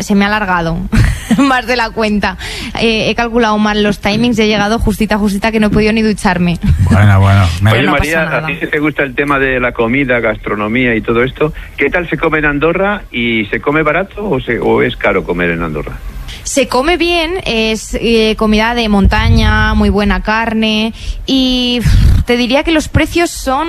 se me ha alargado más de la cuenta. He calculado mal los timings y he llegado justita que no he podido ni ducharme. Bueno. Oye, no María, pasa nada. a ti te gusta el tema de la comida, gastronomía y todo esto. ¿Qué tal se come en Andorra? ¿Y se come barato o es caro comer en Andorra? Se come bien, es comida de montaña, muy buena carne y te diría que los precios son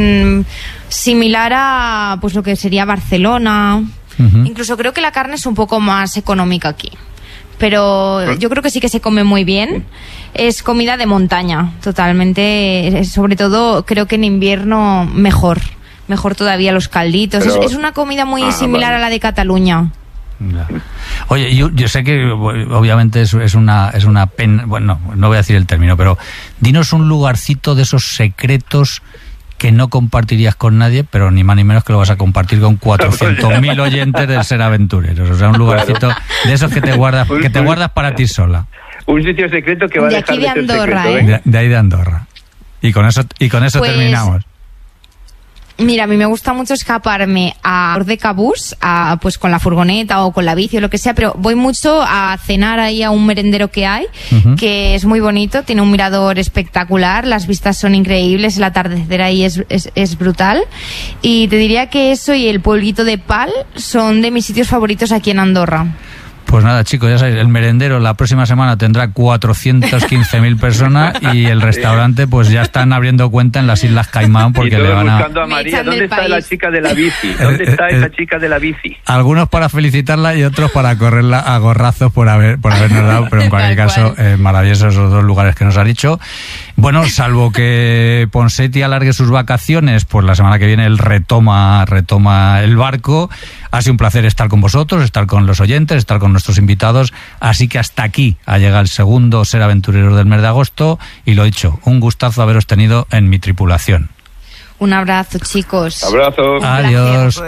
similar a pues lo que sería Barcelona. Uh-huh. Incluso creo que la carne es un poco más económica aquí. Pero yo creo que sí que se come muy bien. Es comida de montaña, totalmente. Sobre todo creo que en invierno mejor todavía los calditos. Pero... Es una comida muy similar a la de Cataluña. Ya. Oye, yo sé que obviamente es una pena, bueno, no voy a decir el término, pero dinos un lugarcito de esos secretos que no compartirías con nadie, pero ni más ni menos que lo vas a compartir con 400.000 oyentes del Ser Aventureros. O sea, un lugarcito de esos que te guardas para ti sola. Un sitio secreto que va a dejar de ser Andorra, secreto. De ahí de Andorra. Y con eso pues, terminamos. Mira, a mí me gusta mucho escaparme a Ordecabús, pues con la furgoneta o con la bici o lo que sea, pero voy mucho a cenar ahí a un merendero que hay, uh-huh, que es muy bonito, tiene un mirador espectacular, las vistas son increíbles, el atardecer ahí es brutal, y te diría que eso y el pueblito de Pal son de mis sitios favoritos aquí en Andorra. Pues nada, chicos, ya sabéis, el merendero la próxima semana tendrá 415.000 personas y el restaurante pues ya están abriendo cuenta en las Islas Caimán porque y todos le van buscando a María, ¿dónde está la chica de la bici? ¿Dónde está esa chica de la bici? Algunos para felicitarla y otros para correrla a gorrazos por habernos dado, pero en cualquier caso, maravillosos esos dos lugares que nos ha dicho. Bueno, salvo que Ponseti alargue sus vacaciones, pues la semana que viene él retoma el barco. Ha sido un placer estar con vosotros, estar con los oyentes, estar con nuestros invitados. Así que hasta aquí ha llegado el segundo Ser Aventureros del mes de agosto. Y lo dicho, un gustazo haberos tenido en mi tripulación. Un abrazo, chicos. Abrazo. Adiós.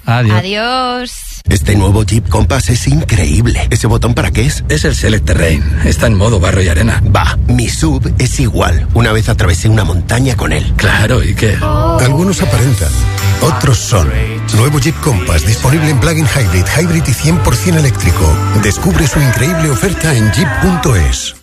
Adiós. Este nuevo Jeep Compass es increíble. ¿Ese botón para qué es? Es el Select Terrain. Está en modo barro y arena. Bah, mi SUV es igual. Una vez atravesé una montaña con él. Claro, ¿y qué? Algunos aparentan, otros son. Nuevo Jeep Compass disponible en plug-in hybrid y 100% eléctrico. Descubre su increíble oferta en jeep.es.